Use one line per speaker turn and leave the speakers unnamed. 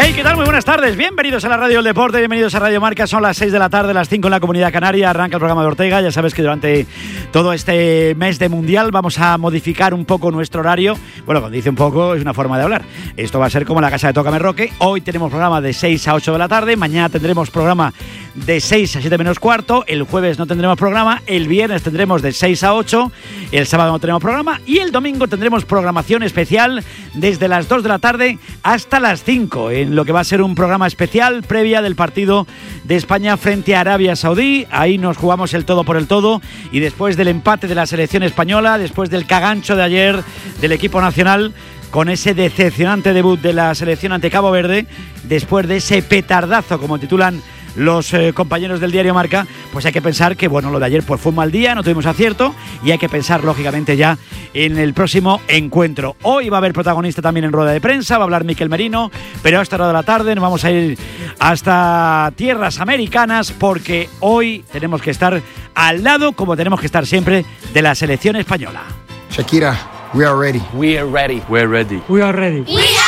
Hey, ¿qué tal? Muy buenas tardes. Bienvenidos a la Radio del Deporte, bienvenidos a Radio Marca. Son las 6 de la tarde, las 5 en la Comunidad Canaria. Arranca el programa de Ortega. Ya sabes que durante todo este mes de Mundial vamos a modificar un poco nuestro horario. Bueno, cuando dice un poco es una forma de hablar. Esto va a ser como la casa de Tócame Roque. Hoy tenemos programa de 6 a 8 de la tarde. Mañana tendremos programa de 6 a 7 menos cuarto. El jueves no tendremos programa. El viernes tendremos de 6 a 8. El sábado no tenemos programa. Y el domingo tendremos programación especial desde las 2 de la tarde hasta las 5. En lo que va a ser un programa especial previa del partido de España frente a Arabia Saudí. Ahí nos jugamos el todo por el todo. Y después del empate de la selección española, después del cagancho de ayer del equipo nacional, con ese decepcionante debut de la selección ante Cabo Verde, después de ese petardazo, como titulan los compañeros del diario Marca, pues hay que pensar que, bueno, lo de ayer pues fue un mal día, no tuvimos acierto, y hay que pensar, lógicamente, ya en el próximo encuentro. Hoy va a haber protagonista también en rueda de prensa, va a hablar Mikel Merino, pero hasta la hora de la tarde nos vamos a ir hasta tierras americanas, porque hoy tenemos que estar al lado, como tenemos que estar siempre, de la selección española.
Shakira, we are ready.
We are ready.
We're ready.
We are ready.
We are ready.